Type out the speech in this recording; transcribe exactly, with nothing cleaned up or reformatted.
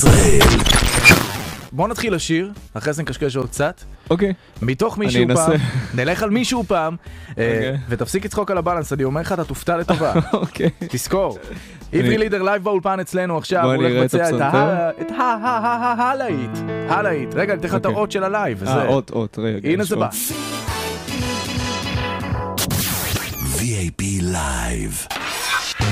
ישראל. בוא נתחיל לשיר, אחרי זה נקשקש עוד קצת. אוקיי. מתוך מישהו פעם, נלך על מישהו פעם, ותפסיק לצחוק על הבלנס, אני אומר לך, אתה תופתע לטובה. אוקיי. תזכור. עברי לידר לייב באולפן אצלנו עכשיו, הוא הולך לבצע את הלהיט. הלהיט. רגע, נתן לך את האות של הלייב. אה, אות, אות, רגע. הנה זה בא. וי איי פי Live.